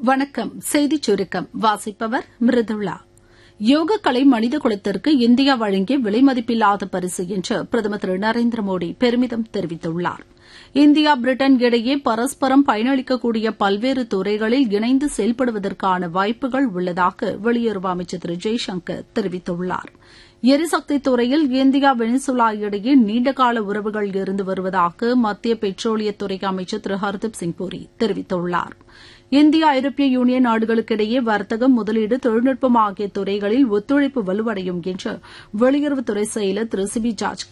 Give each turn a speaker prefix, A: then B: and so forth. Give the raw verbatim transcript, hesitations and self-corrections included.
A: வணக்கம். செய்திச் சுருக்கம் வாசிப்பவர் மிருதுளா. யோகக்கலை மனித குலத்திற்கு இந்தியா வழங்கிய விலைமதிப்பில்லாத பரிசு என்று பிரதமர் திரு நரேந்திர மோடி பெருமிதம் தெரிவித்துள்ளார். இந்தியா பிரிட்டன் இடையே பரஸ்பரம் பயனளிக்கக்கூடிய பல்வேறு துறைகளில் இணைந்து செயல்படுவதற்கான வாய்ப்புகள் உள்ளதாக வெளியுறவு அமைச்சர் திரு ஜெய்சங்கர் தெரிவித்துள்ளார். எரிசக்தி துறையில் இந்தியா வெனிசுலா இடையே நீண்டகால உறவுகள் இருந்து வருவதாக மத்திய பெட்ரோலியத்துறை அமைச்சர் திரு ஹர்தீப் சிங் பூரி தெரிவித்துள்ளார். இந்தியா ஐரோப்பிய யூனியன் நாடுகளுக்கிடையே வர்த்தகம், முதலீடு, தொழில்நுட்பம் ஆகிய துறைகளில் ஒத்துழைப்பு வலுவடையும் என்று வெளியுறவுத்துறை செயலர் திரு சி பி ஜார்ஜ்